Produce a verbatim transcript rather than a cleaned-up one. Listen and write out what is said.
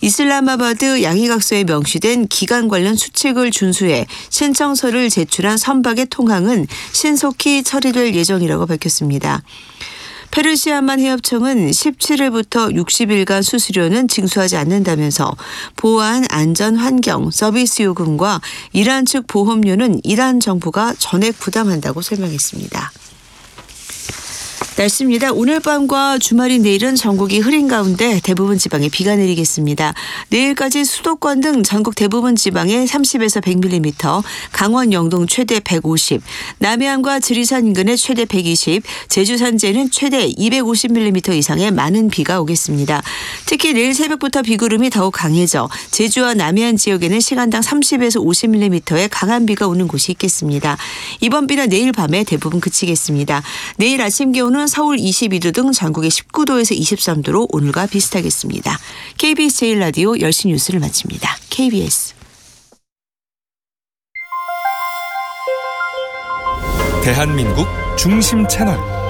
이슬라마바드 양희각서에 명시된 기간 관련 수칙을 준수해 신청서를 제출한 선박의 통항은 신속히 처리될 예정이라고 밝혔습니다. 페르시아만 해협청은 십칠 일부터 육십 일간 수수료는 징수하지 않는다면서 보안, 안전, 환경, 서비스 요금과 이란 측 보험료는 이란 정부가 전액 부담한다고 설명했습니다. 날씨입니다. 오늘 밤과 주말인 내일은 전국이 흐린 가운데 대부분 지방에 비가 내리겠습니다. 내일까지 수도권 등 전국 대부분 지방에 삼십에서 백 밀리미터, 강원 영동 최대 백오십, 남해안과 지리산 인근에 최대 백이십, 제주 산지에는 최대 이백오십 밀리미터 이상의 많은 비가 오겠습니다. 특히 내일 새벽부터 비구름이 더욱 강해져 제주와 남해안 지역에는 시간당 삼십에서 오십 밀리미터의 강한 비가 오는 곳이 있겠습니다. 이번 비는 내일 밤에 대부분 그치겠습니다. 내일 아침 기온은 서울 이십이 도 등 전국에 십구 도에서 이십삼 도로 오늘과 비슷하겠습니다. 케이비에스 제일 라디오 열 시 뉴스를 마칩니다. 케이비에스. 대한민국 중심 채널